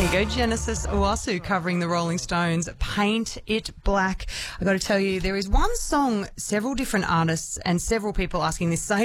you go, Genesis Owasu covering the Rolling Stones' Paint It Black. I've got to tell you, there is one song, several different artists and several people asking this